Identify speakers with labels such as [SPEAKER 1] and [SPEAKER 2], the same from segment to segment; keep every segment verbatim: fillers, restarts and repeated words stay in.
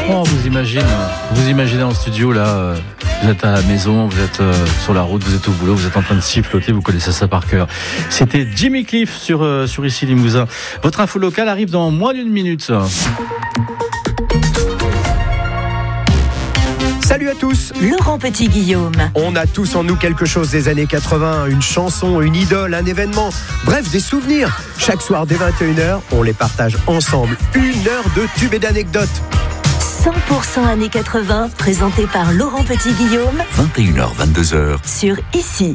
[SPEAKER 1] Oh, vous imaginez, vous imaginez en studio là, vous êtes à la maison, vous êtes euh, sur la route, vous êtes au boulot, vous êtes en train de siffloter, vous connaissez ça par cœur. C'était Jimmy Cliff sur euh, sur Ici Limousin. Votre info locale arrive dans moins d'une minute.
[SPEAKER 2] Salut à tous.
[SPEAKER 3] Laurent Petit-Guillaume.
[SPEAKER 2] On a tous en nous quelque chose des années quatre-vingts, une chanson, une idole, un événement, bref des souvenirs. Chaque soir dès vingt et une heures, on les partage ensemble. Une heure de tubes et d'anecdotes.
[SPEAKER 3] cent pour cent années quatre-vingts, présenté par Laurent Petit-Guillaume.
[SPEAKER 4] vingt et une heures, vingt-deux heures.
[SPEAKER 3] Sur Ici.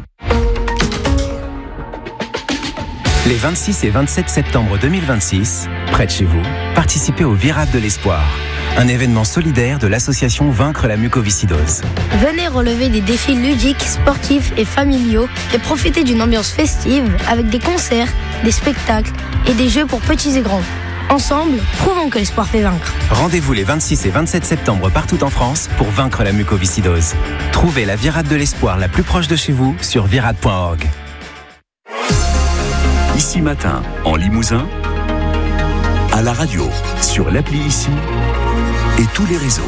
[SPEAKER 5] Les vingt-six et vingt-sept septembre deux mille vingt-six, près de chez vous, participez au Virade de l'Espoir, un événement solidaire de l'association Vaincre la mucoviscidose.
[SPEAKER 6] Venez relever des défis ludiques, sportifs et familiaux et profiter d'une ambiance festive avec des concerts, des spectacles et des jeux pour petits et grands. Ensemble, prouvons que l'espoir fait vaincre.
[SPEAKER 5] Rendez-vous les vingt-six et vingt-sept septembre partout en France pour vaincre la mucoviscidose. Trouvez la Virade de l'Espoir la plus proche de chez vous sur virade point org.
[SPEAKER 4] Ici Matin, en Limousin, à la radio, sur l'appli Ici et tous les réseaux.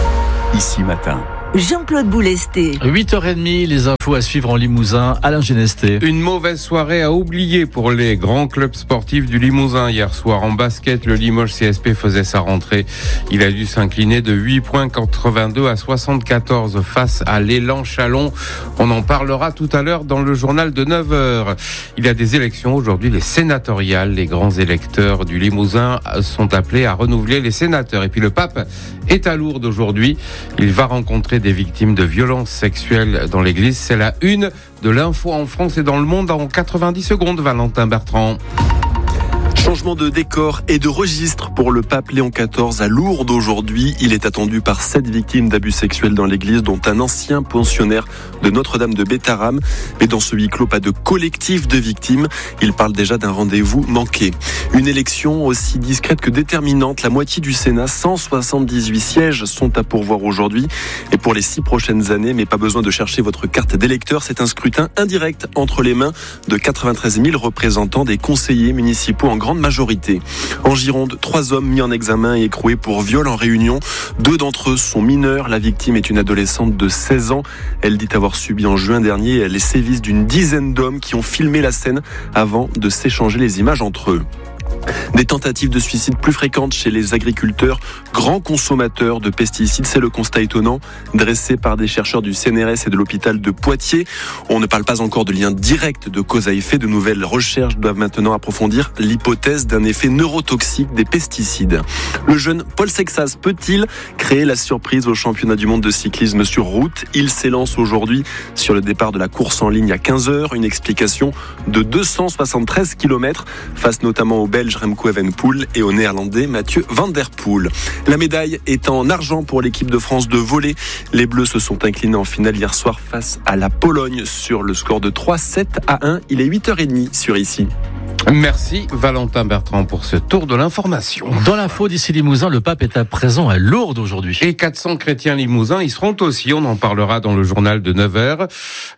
[SPEAKER 4] Ici Matin.
[SPEAKER 3] Jean-Claude Boulesté.
[SPEAKER 1] huit heures trente, les infos à suivre en Limousin. Alain Genesté.
[SPEAKER 7] Une mauvaise soirée à oublier pour les grands clubs sportifs du Limousin. Hier soir, en basket, le Limoges C S P faisait sa rentrée. Il a dû s'incliner de huit virgule quatre-vingt-deux à soixante-quatorze face à l'Élan Chalon. On en parlera tout à l'heure dans le journal de neuf heures. Il y a des élections aujourd'hui, les sénatoriales. Les grands électeurs du Limousin sont appelés à renouveler les sénateurs. Et puis le pape est à Lourdes aujourd'hui. Il va rencontrer des victimes de violences sexuelles dans l'église. C'est la une de l'info en France et dans le monde en quatre-vingt-dix secondes, Valentin Bertrand.
[SPEAKER 8] Changement de décor et de registre pour le pape Léon quatorze à Lourdes aujourd'hui. Il est attendu par sept victimes d'abus sexuels dans l'église, dont un ancien pensionnaire de Notre-Dame de Bétharram. Mais dans ce huis clos, pas de collectif de victimes. Il parle déjà d'un rendez-vous manqué. Une élection aussi discrète que déterminante. La moitié du Sénat, cent soixante-dix-huit sièges, sont à pourvoir aujourd'hui. Et pour les six prochaines années, mais pas besoin de chercher votre carte d'électeur, c'est un scrutin indirect entre les mains de quatre-vingt-treize mille représentants des conseillers municipaux en grande majorité. En Gironde, trois hommes mis en examen et écroués pour viol en réunion. Deux d'entre eux sont mineurs. La victime est une adolescente de seize ans. Elle dit avoir subi en juin dernier les sévices d'une dizaine d'hommes qui ont filmé la scène avant de s'échanger les images entre eux. Des tentatives de suicide plus fréquentes chez les agriculteurs, grands consommateurs de pesticides. C'est le constat étonnant dressé par des chercheurs du C N R S et de l'hôpital de Poitiers. On ne parle pas encore de lien direct de cause à effet. De nouvelles recherches doivent maintenant approfondir l'hypothèse d'un effet neurotoxique des pesticides. Le jeune Paul Sexas peut-il créer la surprise au championnat du monde de cyclisme sur route? Il s'élance aujourd'hui sur le départ de la course en ligne à quinze heures. Une explication de deux cent soixante-treize kilomètres face notamment au Belge Remco Evenepoel et au Néerlandais Mathieu Van Der Poel. La médaille est en argent pour l'équipe de France de volley. Les Bleus se sont inclinés en finale hier soir face à la Pologne sur le score de trois sept à un. Il est huit heures trente sur Ici.
[SPEAKER 7] Merci Valentin Bertrand pour ce tour de l'information.
[SPEAKER 1] Dans l'info d'Ici Limousin, le pape est à présent à Lourdes aujourd'hui.
[SPEAKER 7] Et quatre cents chrétiens limousins y seront aussi, on en parlera dans le journal de neuf heures.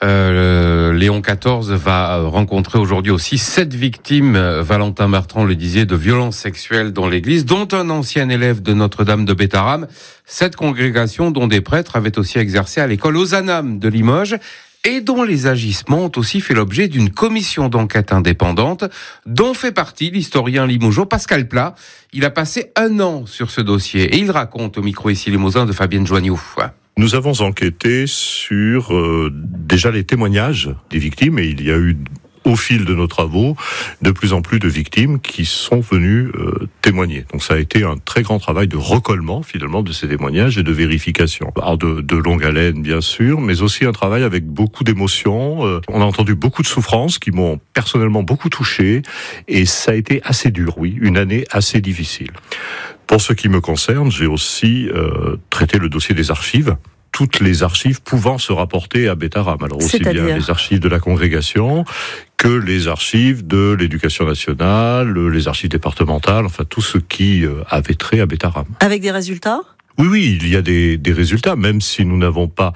[SPEAKER 7] Euh, Léon quatorze va rencontrer aujourd'hui aussi sept victimes, Valentin Bertrand le disait, de violences sexuelles dans l'église, dont un ancien élève de Notre-Dame de Bétharram. Cette congrégation dont des prêtres avaient aussi exercé à l'école Ozanam de Limoges, et dont les agissements ont aussi fait l'objet d'une commission d'enquête indépendante, dont fait partie l'historien limougeot Pascal Plat. Il a passé un an sur ce dossier et il raconte au micro Ici Limousin de Fabienne Joignoux.
[SPEAKER 9] Nous avons enquêté sur euh, déjà les témoignages des victimes et il y a eu au fil de nos travaux, de plus en plus de victimes qui sont venues euh, témoigner. Donc ça a été un très grand travail de recollement finalement de ces témoignages et de vérification. Alors de, de longue haleine bien sûr, mais aussi un travail avec beaucoup d'émotions. Euh, on a entendu beaucoup de souffrances qui m'ont personnellement beaucoup touché et ça a été assez dur, oui, une année assez difficile. Pour ce qui me concerne, j'ai aussi euh, traité le dossier des archives. Toutes les archives pouvant se rapporter à Bétharram. Alors aussi
[SPEAKER 3] C'est-à-dire
[SPEAKER 9] bien les archives de la congrégation que les archives de l'éducation nationale, les archives départementales, enfin tout ce qui avait trait à Bétharram.
[SPEAKER 3] Avec des résultats ?
[SPEAKER 9] Oui, oui, il y a des, des résultats, même si nous n'avons pas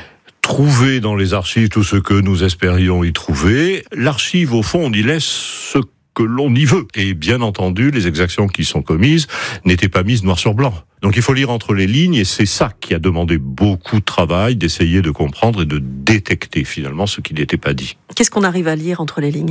[SPEAKER 9] trouvé dans les archives tout ce que nous espérions y trouver. L'archive, au fond, on y laisse ce que l'on y veut. Et bien entendu, les exactions qui sont commises n'étaient pas mises noir sur blanc. Donc il faut lire entre les lignes, et c'est ça qui a demandé beaucoup de travail, d'essayer de comprendre et de détecter finalement ce qui n'était pas dit.
[SPEAKER 10] Qu'est-ce qu'on arrive à lire entre les lignes ?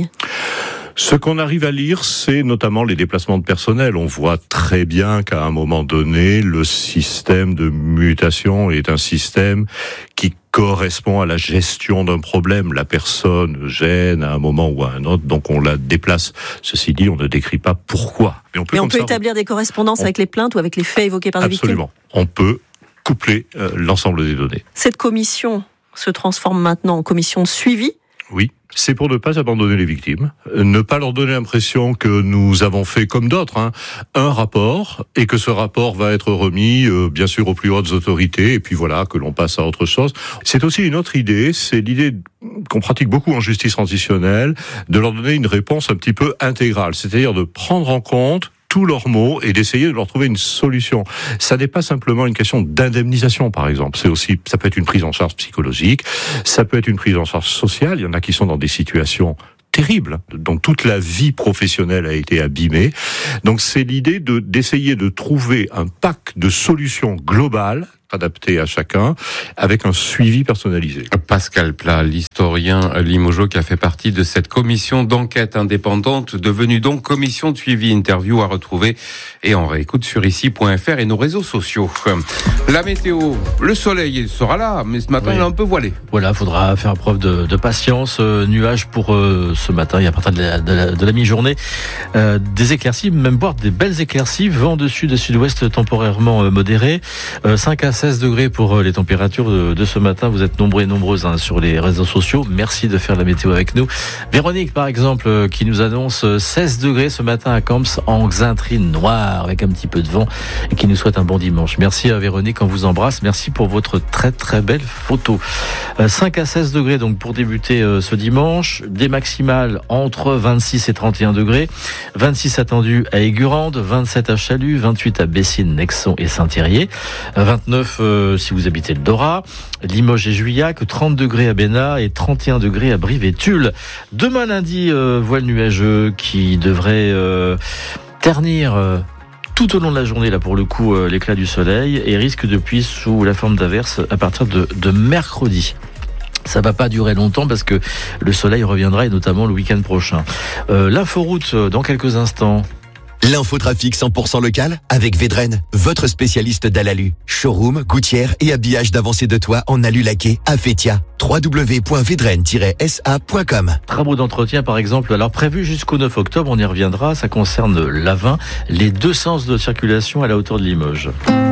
[SPEAKER 9] Ce qu'on arrive à lire, c'est notamment les déplacements de personnel. On voit très bien qu'à un moment donné, le système de mutation est un système qui correspond à la gestion d'un problème. La personne gêne à un moment ou à un autre, donc on la déplace. Ceci dit, on ne décrit pas pourquoi.
[SPEAKER 10] Mais on peut, Mais on peut ça, établir des correspondances on... avec les plaintes ou avec les faits évoqués par les victimes ?
[SPEAKER 9] Absolument. On peut coupler euh, l'ensemble des données.
[SPEAKER 10] Cette commission se transforme maintenant en commission de suivi ?
[SPEAKER 9] Oui. C'est pour ne pas abandonner les victimes, ne pas leur donner l'impression que nous avons fait comme d'autres, hein, un rapport, et que ce rapport va être remis, euh, bien sûr, aux plus hautes autorités, et puis voilà, que l'on passe à autre chose. C'est aussi une autre idée, c'est l'idée qu'on pratique beaucoup en justice transitionnelle, de leur donner une réponse un petit peu intégrale, c'est-à-dire de prendre en compte tous leurs mots et d'essayer de leur trouver une solution. Ça n'est pas simplement une question d'indemnisation, par exemple. C'est aussi, ça peut être une prise en charge psychologique, ça peut être une prise en charge sociale. Il y en a qui sont dans des situations terribles, dont toute la vie professionnelle a été abîmée. Donc c'est l'idée de, d'essayer de trouver un pack de solutions globales adapté à chacun, avec un suivi personnalisé.
[SPEAKER 7] Pascal Plat, l'historien limogeaux qui a fait partie de cette commission d'enquête indépendante, devenue donc commission de suivi. Interview à retrouver et en réécoute sur ici point f r et nos réseaux sociaux. La météo, le soleil il sera là, mais ce matin oui. il est un peu voilé.
[SPEAKER 1] Voilà, faudra faire preuve de, de patience. Euh, nuages pour euh, ce matin et à partir de la, de la, de la mi-journée. Euh, des éclaircies, même voire des belles éclaircies. Vent de sud et sud-ouest temporairement euh, modéré. Euh, cinq à seize degrés pour les températures de, de ce matin. Vous êtes nombreux et nombreuses hein, sur les réseaux sociaux. Merci de faire la météo avec nous. Véronique, par exemple, qui nous annonce seize degrés ce matin à Camps en Xaintrine noire avec un petit peu de vent et qui nous souhaite un bon dimanche. Merci à Véronique, on vous embrasse. Merci pour votre très très belle photo. cinq à seize degrés donc pour débuter ce dimanche. Des maximales entre vingt-six et trente et un degrés. vingt-six attendus à Aigurande, vingt-sept à Chalut, vingt-huit à Bessines, Nexon et Saint-Thérier, vingt-neuf Euh, si vous habitez le Dora, Limoges et Juillac, trente degrés à Bénat et trente et un degrés à Brive et Tulle. Demain lundi, euh, voile nuageux qui devrait euh, ternir euh, tout au long de la journée, là pour le coup, euh, l'éclat du soleil et risque de pluie sous la forme d'averses à partir de, de mercredi. Ça va pas durer longtemps parce que le soleil reviendra et notamment le week-end prochain. Euh, l'inforoute dans quelques instants.
[SPEAKER 11] L'infotrafic cent pour cent local avec Vedren, votre spécialiste d'Alalu. Showroom, gouttière et habillage d'avancée de toit en alu laqué à Fétia. w w w point vedren tiret s a point com.
[SPEAKER 1] Travaux d'entretien par exemple, alors prévu jusqu'au neuf octobre, on y reviendra, ça concerne l'A vingt, les deux sens de circulation à la hauteur de Limoges.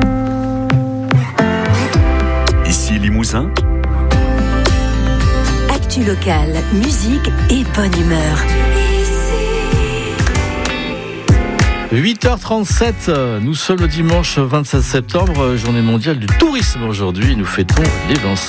[SPEAKER 4] Ici Limousin.
[SPEAKER 3] Actu locale, musique et bonne humeur.
[SPEAKER 1] huit heures trente-sept, nous sommes le dimanche vingt-sept septembre, journée mondiale du tourisme aujourd'hui, nous fêtons les vingt